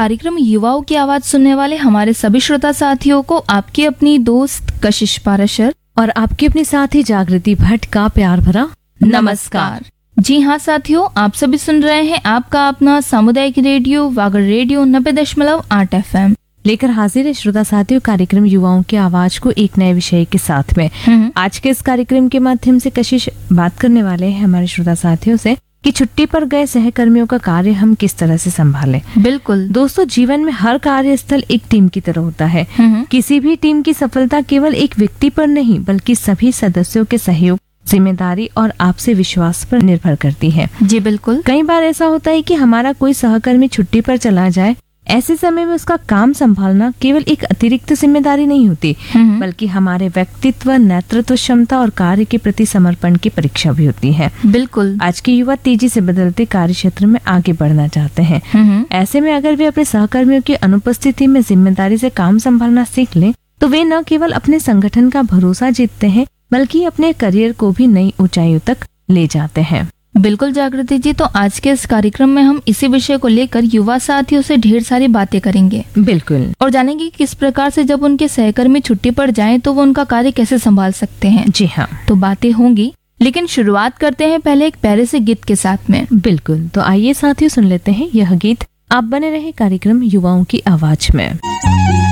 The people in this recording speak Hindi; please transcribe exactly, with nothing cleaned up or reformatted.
कार्यक्रम युवाओं की आवाज सुनने वाले हमारे सभी श्रोता साथियों को आपकी अपनी दोस्त कशिश पाराशर और आपकी अपनी साथी जागृति भट्ट का प्यार भरा नमस्कार। जी हाँ साथियों, आप सभी सुन रहे हैं आपका अपना सामुदायिक रेडियो वागड़ रेडियो नब्बे दशमलव आठ एफ एम लेकर हाजिर है श्रोता साथियों कार्यक्रम युवाओं की आवाज को एक नए विषय के साथ में। आज के इस कार्यक्रम के माध्यम से कशिश बात करने वाले हैं हमारे श्रोता साथियों से कि छुट्टी पर गए सहकर्मियों का कार्य हम किस तरह से संभालें। बिल्कुल दोस्तों, जीवन में हर कार्यस्थल एक टीम की तरह होता है। किसी भी टीम की सफलता केवल एक व्यक्ति पर नहीं बल्कि सभी सदस्यों के सहयोग, जिम्मेदारी और आपसी विश्वास पर निर्भर करती है। जी बिल्कुल। कई बार ऐसा होता है कि हमारा कोई सहकर्मी छुट्टी पर चला जाए, ऐसे समय में उसका काम संभालना केवल एक अतिरिक्त जिम्मेदारी नहीं होती बल्कि हमारे व्यक्तित्व, नेतृत्व क्षमता और कार्य के प्रति समर्पण की परीक्षा भी होती है। बिल्कुल। आज के युवा तेजी से बदलते कार्य क्षेत्र में आगे बढ़ना चाहते हैं। ऐसे में अगर वे अपने सहकर्मियों की अनुपस्थिति में जिम्मेदारी से काम संभालना सीख लें तो वे न केवल अपने संगठन का भरोसा जीतते हैं बल्कि अपने करियर को भी नई ऊंचाइयों तक ले जाते हैं। बिल्कुल जागृति जी, तो आज के इस कार्यक्रम में हम इसी विषय को लेकर युवा साथियों से ढेर सारी बातें करेंगे। बिल्कुल। और जानेंगे किस प्रकार से जब उनके सहकर्मी छुट्टी पर जाएं तो वो उनका कार्य कैसे संभाल सकते हैं। जी हाँ, तो बातें होंगी, लेकिन शुरुआत करते हैं पहले एक प्यारे से गीत के साथ में। बिल्कुल, तो आइए साथियों सुन लेते हैं यह गीत। आप बने रहे कार्यक्रम युवाओं की आवाज में।